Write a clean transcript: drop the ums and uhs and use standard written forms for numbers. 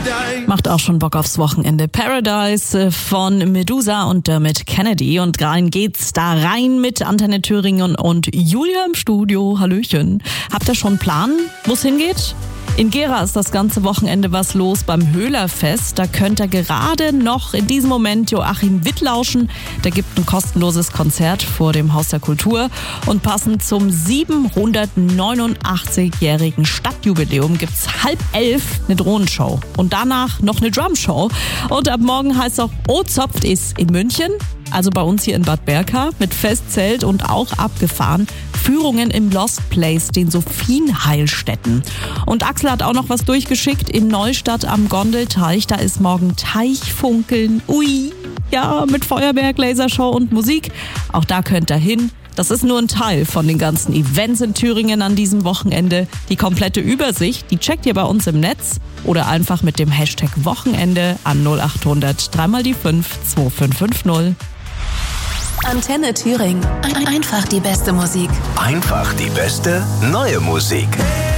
Macht auch schon Bock aufs Wochenende. Paradise von Medusa und Dermot Kennedy. Und rein geht's da rein mit Antenne Thüringen und Julia im Studio. Hallöchen. Habt ihr schon einen Plan, wo es hingeht? In Gera ist das ganze Wochenende was los beim Höhlerfest. Da könnt ihr gerade noch in diesem Moment Joachim Witt lauschen. Der gibt ein kostenloses Konzert vor dem Haus der Kultur. Und passend zum 789-jährigen Stadtjubiläum gibt's 10:30 eine Drohnenshow. Und danach noch eine Drumshow. Und ab morgen heißt auch O-Zopft ist in München. Also bei uns hier in Bad Berka mit Festzelt und auch abgefahren. Führungen im Lost Place, den Sophienheilstätten. Und Axel hat auch noch was durchgeschickt in Neustadt am Gondelteich. Da ist morgen Teichfunkeln. Ui, ja, mit Feuerwerk, Lasershow und Musik. Auch da könnt ihr hin. Das ist nur ein Teil von den ganzen Events in Thüringen an diesem Wochenende. Die komplette Übersicht, die checkt ihr bei uns im Netz oder einfach mit dem Hashtag Wochenende an 0800 3 mal die 5 2550. Antenne Thüringen. Einfach die beste Musik. Einfach die beste neue Musik.